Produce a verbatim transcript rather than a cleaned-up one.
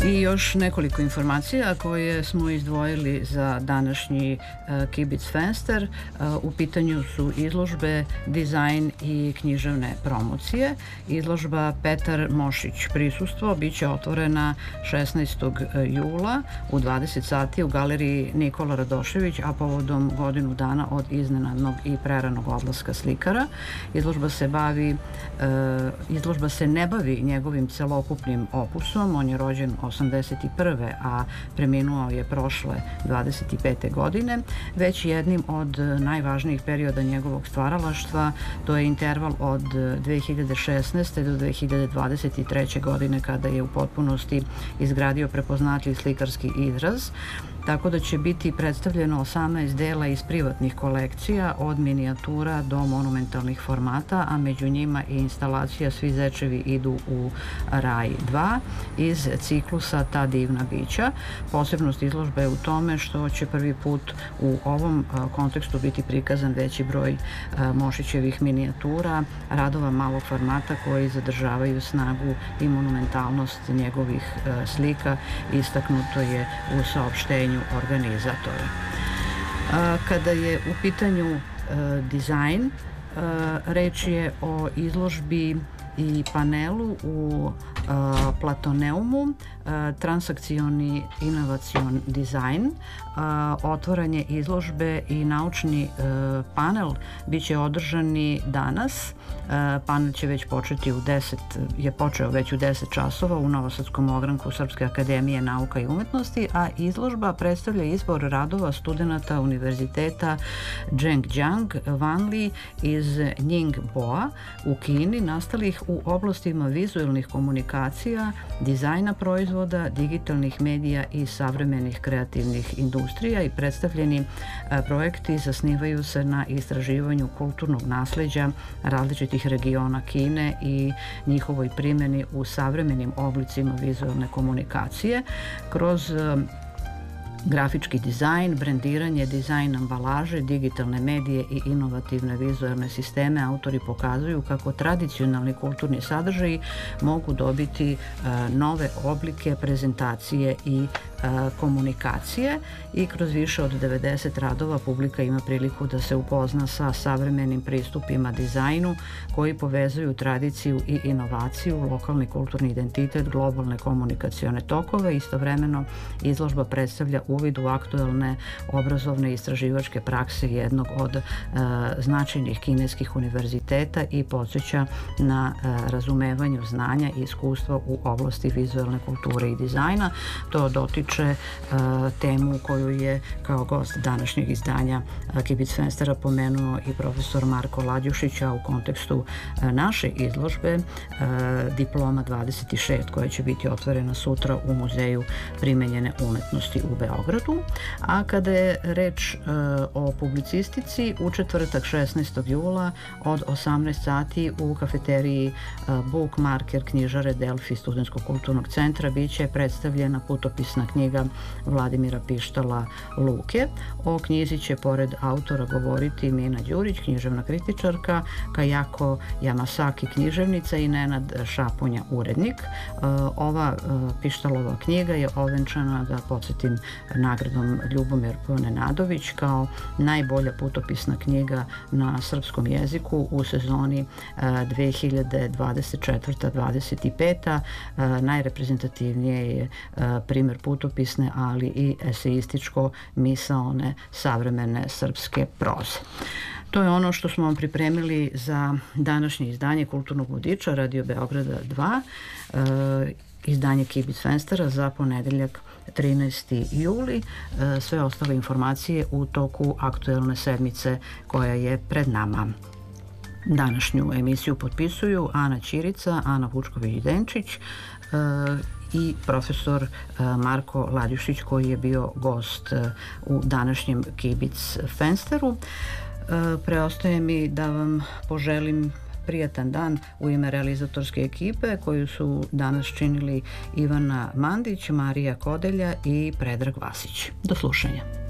I još nekoliko informacija koje smo izdvojili za današnji uh, Kibic Fenster. Uh, u pitanju su izložbe, dizajn i književne promocije. Izložba Petar Mošić prisustvo biće otvorena šesnaestog jula u dvadeset sati u galeriji Nikola Radošević, a povodom godinu dana od iznenadnog i preranog odlaska slikara. Izložba se bavi, uh, izložba se ne bavi njegovim celokupnim opusom. On je rođen osamdeset prve a preminuo je prošle dvadeset pete godine, već jednim od najvažnijih perioda njegovog stvaralaštva. To je interval od dve hiljade šesnaeste do dve hiljade dvadeset treće godine, kada je u potpunosti izgradio prepoznatljiv slikarski izraz, tako da će biti predstavljeno osamnaest dela iz privatnih kolekcija, od minijatura do monumentalnih formata, a među njima i instalacija Svi zečevi idu u raj dva iz ciklusa Ta divna bića. Posebnost izložbe je u tome što će prvi put u ovom kontekstu biti prikazan veći broj Mošićevih minijatura, radova malog formata koji zadržavaju snagu i monumentalnost njegovih slika, istaknuto je u saopštenju organizatora. Kada je u pitanju dizajn, reč je o izložbi i panelu u Platoneumu, transakcioni inovacion dizajn, otvaranje izložbe i naučni panel biće održani danas. Panel će već početi u deset, je počeo već u deset časova u Novosadskom ogranku Srpske akademije nauka i umetnosti, a izložba predstavlja izbor radova studenata Univerziteta Zhejiang Wanli iz Ningboa u Kini, nastalih u oblastima vizuelnih komunikacija, dizajna proizvoda, digitalnih medija i savremenih kreativnih industrija, i predstavljeni projekti zasnivaju se na istraživanju kulturnog nasleđa različitih regiona Kine i njihovoj primjeni u savremenim oblicima vizuelne komunikacije kroz grafički dizajn, brendiranje, dizajn ambalaže, digitalne medije i inovativne vizualne sisteme. Autori pokazuju kako tradicionalni kulturni sadržaji mogu dobiti uh, nove oblike prezentacije i uh, komunikacije, i kroz više od devedeset radova publika ima priliku da se upozna sa savremenim pristupima dizajnu koji povezuju tradiciju i inovaciju, lokalni kulturni identitet, globalne komunikacione tokove. Istovremeno izložba predstavlja uvid u aktuelne obrazovne i istraživačke prakse jednog od e, značajnih kineskih univerziteta i podsjeća na e, razumevanju znanja i iskustva u oblasti vizualne kulture i dizajna. To dotiče e, temu koju je kao gost današnjeg izdanja Kibic Fenstera pomenuo i profesor Marko Ladjušić, a u kontekstu e, naše izložbe e, Diploma dvadeset šest, koja će biti otvorena sutra u Muzeju primenjene umetnosti u Beogradu. A kada je reč e, o publicistici, u četvrtak šesnaestog jula od osamnaest sati u kafeteriji e, Bookmarker knjižare Delfi Studentskog kulturnog centra biće predstavljena putopisna knjiga Vladimira Pištala Luke. O knjizi će pored autora govoriti Mina Đurić, književna kritičarka, Kajako Yamasaki, književnica, i Nenad Šapunja, urednik. E, ova e, Pištalova knjiga je ovenčana, da podsjetim, nagradom Ljubomir Nenadović kao najbolja putopisna knjiga na srpskom jeziku u sezoni dve hiljade dvadeset četvrta dvadeset peta. Najreprezentativnije je primer putopisne, ali i eseističko misaone savremene srpske proze. To je ono što smo vam pripremili za današnje izdanje Kulturnog vodiča Radio Beograda dva, e, izdanje Kibic Fenstera za ponedeljak trinaesti juli. Sve ostale informacije u toku aktuelne sedmice koja je pred nama. Današnju emisiju potpisuju Ana Ćirica, Ana Vučković-Denčić i profesor Marko Ladjušić, koji je bio gost u današnjem Kibic Fensteru. Preostaje mi da vam poželim prijatan dan u ime realizatorske ekipe koju su danas činili Ivana Mandić, Marija Kodelja i Predrag Vasić. Do slušanja.